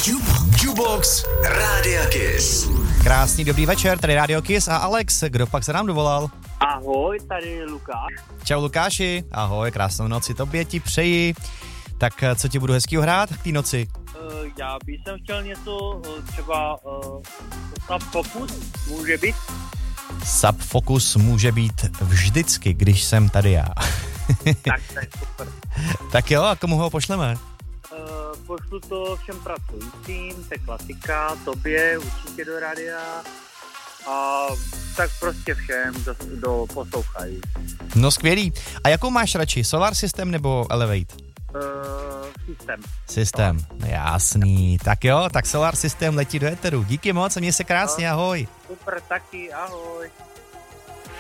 Jubox Rádia Kiss. Krásný dobrý večer, tady Rádio Kiss a Alex, kdo pak se nám dovolal? Ahoj, tady Lukáš. Čau Lukáši, ahoj, krásnou noci tobě ti přeji. Tak co ti budu hezkýho hrát k té noci? Já bych chtěl něco, třeba Sub Focus, může být? Sub Focus může být vždycky, když jsem tady já. Tak, to je super. Tak jo, a komu ho pošleme? Pošlu to všem pracujícím, to je klasika, tobě určitě do rádia a tak prostě všem, kdo poslouchají. No skvělý. A jakou máš radši, Solar System nebo Elevate? System, jasný. Tak jo, tak Solar System letí do éteru. Díky moc a měj se krásně, ahoj. Super, taky, ahoj.